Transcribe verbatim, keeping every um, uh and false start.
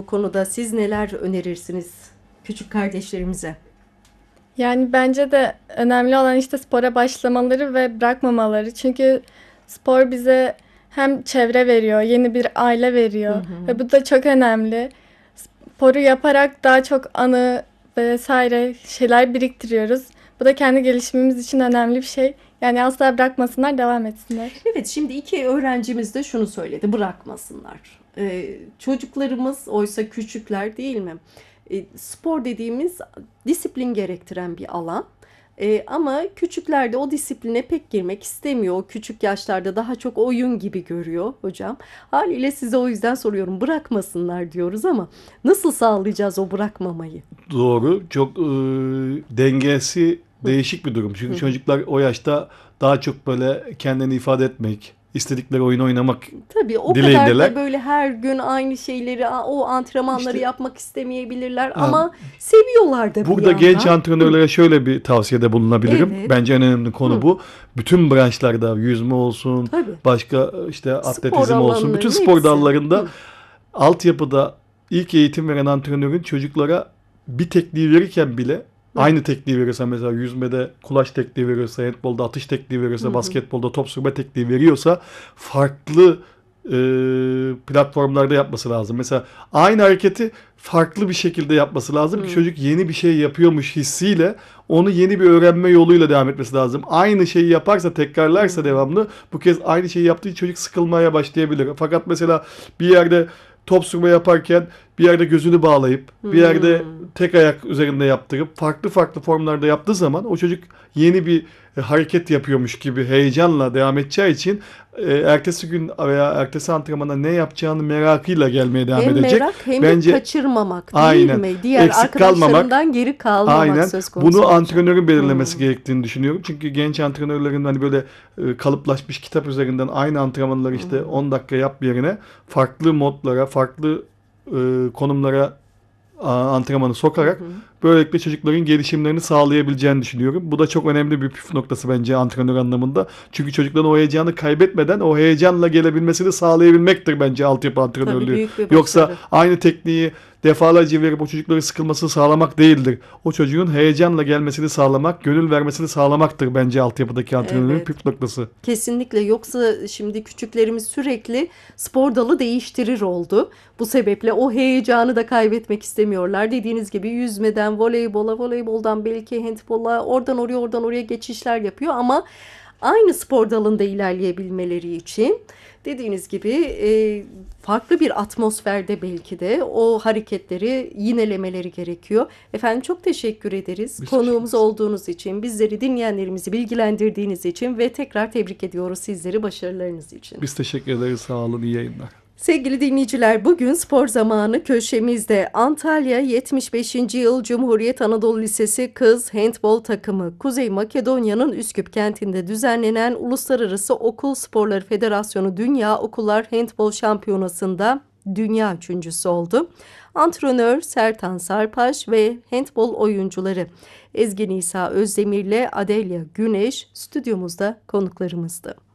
konuda. Siz neler önerirsiniz küçük kardeşlerimize? Yani bence de önemli olan işte spora başlamaları ve bırakmamaları. Çünkü spor bize hem çevre veriyor, yeni bir aile veriyor. Hı hı. Ve bu da çok önemli. Sporu yaparak daha çok anı vesaire şeyler biriktiriyoruz. Bu da kendi gelişimimiz için önemli bir şey. Yani asla bırakmasınlar, devam etsinler. Evet, şimdi iki öğrencimiz de şunu söyledi, bırakmasınlar. Ee, çocuklarımız oysa küçükler değil mi? Ee, spor dediğimiz disiplin gerektiren bir alan. Ee, ama küçükler de o disipline pek girmek istemiyor. O küçük yaşlarda daha çok oyun gibi görüyor hocam. Haliyle size o yüzden soruyorum, bırakmasınlar diyoruz ama nasıl sağlayacağız o bırakmamayı? Doğru. Çok e, dengesi değişik bir durum. Çünkü çocuklar o yaşta daha çok böyle kendini ifade etmek, istedikleri oyunu oynamak Tabii o kadar dileğindeler. da böyle her gün aynı şeyleri, a- o antrenmanları İşte, yapmak istemeyebilirler ha, ama seviyorlar da bir burada yandan. genç antrenörlere şöyle bir tavsiyede bulunabilirim. Evet. Bence en önemli konu Hı. bu. Bütün branşlarda yüzme olsun, Tabii. başka işte Spor atletizm olsun, alanlarının bütün spor hepsi. dallarında Hı. altyapıda ilk eğitim veren antrenörün çocuklara bir tekniği verirken bile Hı. aynı tekniği verirse, mesela yüzmede kulaç tekniği veriyorsa, handbolda atış tekniği veriyorsa, Hı hı. basketbolda top sürme tekniği veriyorsa farklı e, platformlarda yapması lazım. Mesela aynı hareketi farklı bir şekilde yapması lazım ki Hı. çocuk yeni bir şey yapıyormuş hissiyle onu yeni bir öğrenme yoluyla devam etmesi lazım. Aynı şeyi yaparsa, tekrarlarsa Hı. devamlı, bu kez aynı şeyi yaptığı için çocuk sıkılmaya başlayabilir. Fakat mesela bir yerde top sürme yaparken bir yerde gözünü bağlayıp, bir yerde Hmm. tek ayak üzerinde yaptırıp farklı farklı formlarda yaptığı zaman o çocuk yeni bir e, hareket yapıyormuş gibi heyecanla devam edeceği için e, ertesi gün veya ertesi antrenmana ne yapacağını merakıyla gelmeye devam Hem edecek. merak hem Bence de kaçırmamak değil aynen, mi? Diğer eksik kalmamak, arkadaşlarından geri kalmamak aynen söz konusu bunu olacak. antrenörün belirlemesi Hmm. gerektiğini düşünüyorum. Çünkü genç antrenörlerin hani böyle e, kalıplaşmış kitap üzerinden aynı antrenmanları işte Hmm. on dakika yap yerine farklı modlara, farklı e, konumlara a, antrenmanı Hı sokarak hı. böylelikle çocukların gelişimlerini sağlayabileceğini düşünüyorum. Bu da çok önemli bir püf noktası bence antrenör anlamında. Çünkü çocukların o heyecanı kaybetmeden o heyecanla gelebilmesini sağlayabilmektir bence altyapı Tabii antrenörlüğü. büyük bir Yoksa başarı. aynı tekniği defalarca verip o çocukların sıkılmasını sağlamak değildir. O çocuğun heyecanla gelmesini sağlamak, gönül vermesini sağlamaktır bence altyapıdaki antrenörün Evet. püf noktası. Kesinlikle, yoksa şimdi küçüklerimiz sürekli spor dalı değiştirir oldu. Bu sebeple o heyecanı da kaybetmek istemiyorlar. Dediğiniz gibi yüzmeden voleybola, voleyboldan belki handbola, oradan oraya oradan oraya geçişler yapıyor ama aynı spor dalında ilerleyebilmeleri için dediğiniz gibi e, farklı bir atmosferde belki de o hareketleri yinelemeleri gerekiyor. Efendim çok teşekkür ederiz. Biz Konuğumuz teşekkür ederiz. olduğunuz için, bizleri, dinleyenlerimizi bilgilendirdiğiniz için ve tekrar tebrik ediyoruz sizleri başarılarınız için. Biz teşekkür ederiz. Sağ olun. İyi yayınlar. Sevgili dinleyiciler, bugün spor zamanı köşemizde Antalya yetmiş beşinci Yıl Cumhuriyet Anadolu Lisesi Kız Handbol Takımı Kuzey Makedonya'nın Üsküp kentinde düzenlenen Uluslararası Okul Sporları Federasyonu Dünya Okullar Handbol Şampiyonası'nda dünya üçüncüsü oldu. Antrenör Sertan Sarpaş ve handbol oyuncuları Ezgi Nisa Özdemir ile Adelya Güneş stüdyomuzda konuklarımızdı.